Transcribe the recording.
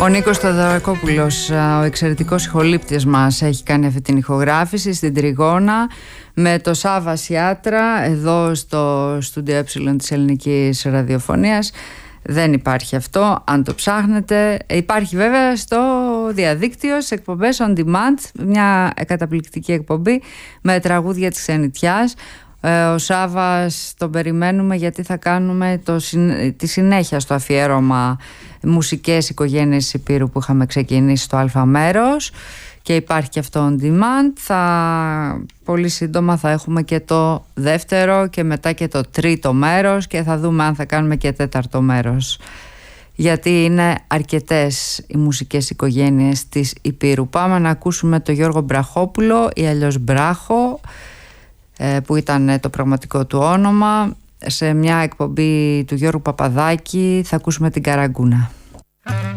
Ο Νίκος Θεοδωρακόπουλος, ο εξαιρετικός ηχολήπτης μας, έχει κάνει αυτή την ηχογράφηση στην Τριγώνα με το Σάβα Σιάτρα εδώ στο στούντιο Ε της Ελληνικής Ραδιοφωνίας. Δεν υπάρχει αυτό, αν το ψάχνετε. Υπάρχει βέβαια στο διαδίκτυο, σε εκπομπές on demand, μια καταπληκτική εκπομπή με τραγούδια της ξενιτιάς. Ο Σάββας τον περιμένουμε, γιατί θα κάνουμε τη συνέχεια στο αφιέρωμα μουσικές οικογένειες Υπήρου που είχαμε ξεκινήσει στο Α μέρος, και υπάρχει και αυτό on demand. Πολύ σύντομα θα έχουμε και το δεύτερο και μετά και το τρίτο μέρος, και θα δούμε αν θα κάνουμε και τέταρτο μέρος, γιατί είναι αρκετές οι μουσικές οικογένειες της Υπήρου. Πάμε να ακούσουμε τον Γιώργο Μπραχόπουλο, ή αλλιώς Μπράχο, που ήταν το πραγματικό του όνομα. Σε μια εκπομπή του Γιώργου Παπαδάκη θα ακούσουμε την Καραγκούνα.